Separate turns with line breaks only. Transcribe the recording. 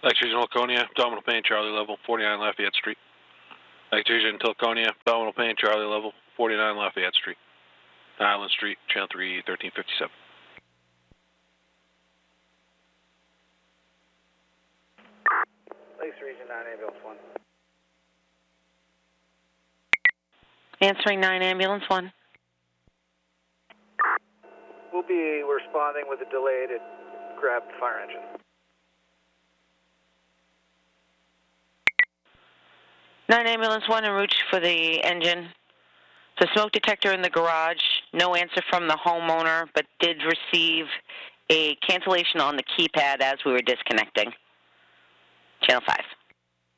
Extrusion Laconia, abdominal pain, Charlie level, 49 Lafayette Street. Extrusion Tilconia, abdominal pain, Charlie level, 49 Lafayette Street. Island Street, Channel 3, 1357.
Lakes Region 9, Ambulance 1.
Answering 9, Ambulance 1.
We'll be responding with a delay to grab the fire engine.
Nine Ambulance 1 en route for the engine. The smoke detector in the garage, no answer from the homeowner, but did receive a cancellation on the keypad as we were disconnecting. Channel 5.